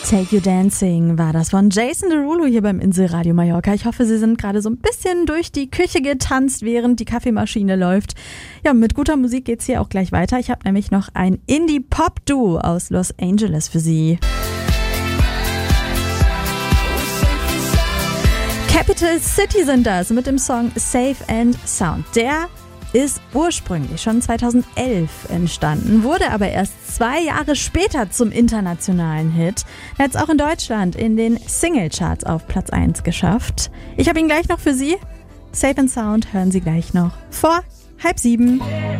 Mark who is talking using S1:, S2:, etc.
S1: Take You Dancing war das von Jason Derulo hier beim Inselradio Mallorca. Ich hoffe, Sie sind gerade so ein bisschen durch die Küche getanzt, während die Kaffeemaschine läuft. Ja, mit guter Musik geht's hier auch gleich weiter. Ich habe nämlich noch ein Indie-Pop-Duo aus Los Angeles für Sie. Capital City sind das mit dem Song Safe and Sound. Der ist ursprünglich schon 2011 entstanden, wurde aber erst 2 Jahre später zum internationalen Hit. Er hat es auch in Deutschland in den Singlecharts auf Platz 1 geschafft. Ich habe ihn gleich noch für Sie. Safe and Sound hören Sie gleich noch vor 6:30.